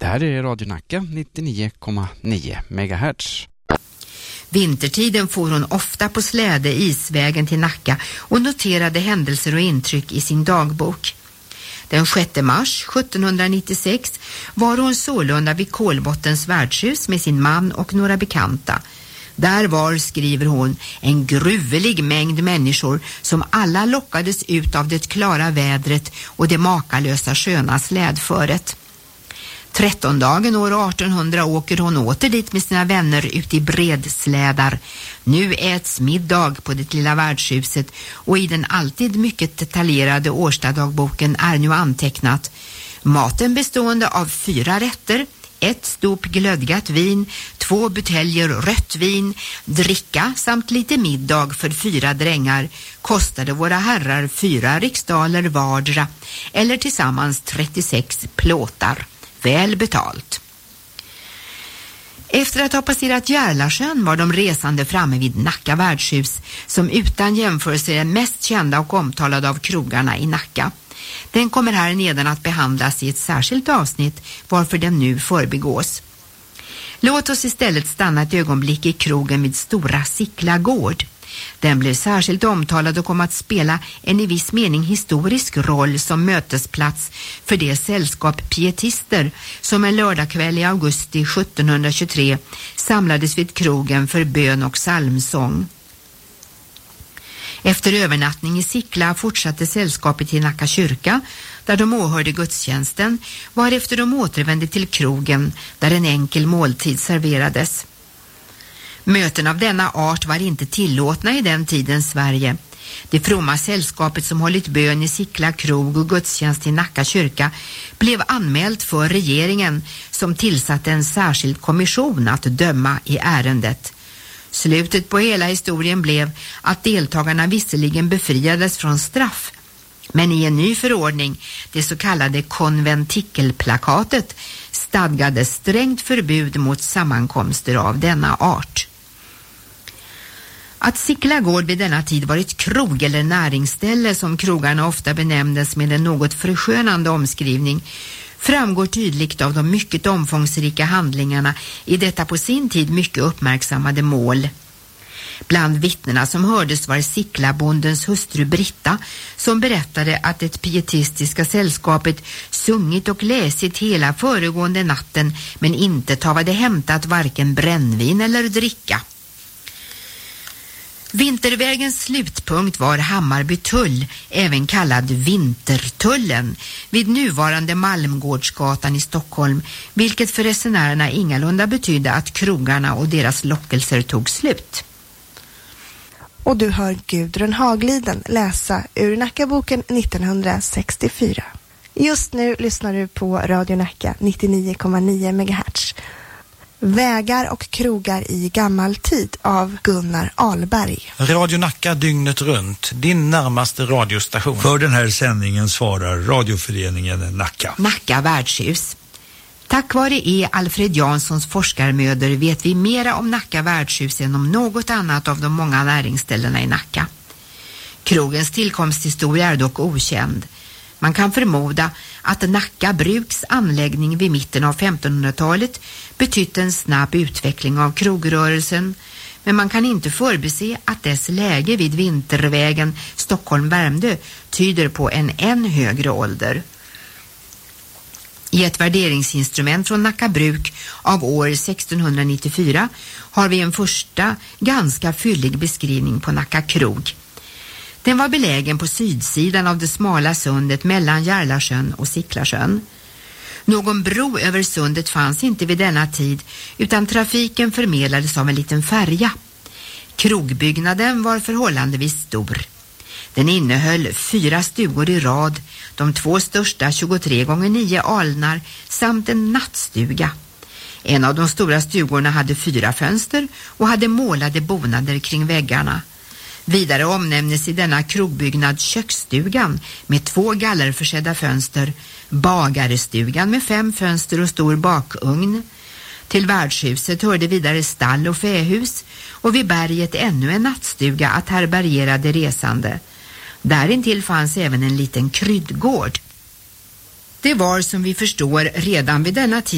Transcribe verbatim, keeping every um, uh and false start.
här är Radio Nacka nittionio komma nio megahertz. Vintertiden får hon ofta på släde isvägen till Nacka och noterade händelser och intryck i sin dagbok. Den sjätte mars sjuttonhundranittiosex var hon sålunda vid Kolbottens värdshus med sin man och några bekanta. Där var, skriver hon, en gruvelig mängd människor som alla lockades ut av det klara vädret och det makalösa sköna slädföret. Trettondagen år artonhundra åker hon åter dit med sina vänner ut i bredslädar. Nu äts middag på det lilla värdshuset och i den alltid mycket detaljerade årstadagboken är nu antecknat: maten bestående av fyra rätter, ett stop glödgat vin, två buteljer rött vin, dricka samt lite middag för fyra drängar kostade våra herrar fyra riksdaler vardera, eller tillsammans trettiosex plåtar. Väl betalt. Efter att ha passerat Järlasjön var de resande framme vid Nacka värdshus, som utan jämförelse är den mest kända och omtalade av krogarna i Nacka. Den kommer här nedan att behandlas i ett särskilt avsnitt, varför den nu förbigås. Låt oss istället stanna ett ögonblick i krogen vid Stora Sickla gård. Den blev särskilt omtalad och kom att spela en i viss mening historisk roll som mötesplats för det sällskap pietister som en lördagkväll i augusti sjuttonhundratjugotre samlades vid krogen för bön och psalmsång. Efter övernattning i Sickla fortsatte sällskapet till Nacka kyrka, där de åhörde gudstjänsten, varefter de återvände till krogen där en enkel måltid serverades. Möten av denna art var inte tillåtna i den tidens Sverige. Det fromma sällskapet som hållit bön i Sickla krog och gudstjänst i Nacka kyrka blev anmält för regeringen, som tillsatte en särskild kommission att döma i ärendet. Slutet på hela historien blev att deltagarna visserligen befriades från straff, men i en ny förordning, det så kallade konventikelplakatet, stadgade strängt förbud mot sammankomster av denna art. Att Sickla gård vid denna tid var ett krog eller näringsställe, som krogarna ofta benämndes med en något förskönande omskrivning, framgår tydligt av de mycket omfångsrika handlingarna i detta på sin tid mycket uppmärksammade mål. Bland vittnena som hördes var Sicklabondens hustru Britta, som berättade att det pietistiska sällskapet sungit och läsit hela föregående natten, men inte tavade hämtat varken brännvin eller dricka. Vintervägens slutpunkt var Hammarby tull, även kallad Vintertullen, vid nuvarande Malmgårdsgatan i Stockholm, vilket för resenärerna ingalunda betydde att krogarna och deras lockelser tog slut. Och du hör Gudrun Hagliden läsa ur Nackaboken nittonhundrasextiofyra. Just nu lyssnar du på Radio Nacka nittionio komma nio megahertz. Vägar och krogar i gammal tid av Gunnar Ahlberg. Radio Nacka dygnet runt, din närmaste radiostation. För den här sändningen svarar radioföreningen Nacka. Nacka värdshus. Tack vare E. Alfred Janssons forskarmöder vet vi mera om Nacka värdshus än om något annat av de många näringsställena i Nacka. Krogens tillkomsthistoria är dock okänd. Man kan förmoda att Nacka bruks anläggning vid mitten av femtonhundratalet betytt en snabb utveckling av krogrörelsen, men man kan inte förbise att dess läge vid Vintervägen Stockholm-Värmdö tyder på en än högre ålder. I ett värderingsinstrument från Nacka bruk av år sextonhundranittiofyra har vi en första ganska fyllig beskrivning på Nacka krog. Den var belägen på sydsidan av det smala sundet mellan Järlasjön och Sicklasjön. Någon bro över sundet fanns inte vid denna tid, utan trafiken förmedlades av en liten färja. Krogbyggnaden var förhållandevis stor. Den innehöll fyra stugor i rad, de två största tjugotre gånger nio alnar samt en nattstuga. En av de stora stugorna hade fyra fönster och hade målade bonader kring väggarna. Vidare omnämnes i denna krogbyggnad köksstugan med två gallerförsedda fönster, bagarestugan med fem fönster och stor bakugn. Till värdshuset hörde vidare stall och fähus, och vid berget ännu en nattstuga att härbärgera de resande. Därintill fanns även en liten kryddgård. Det var, som vi förstår, redan vid denna tid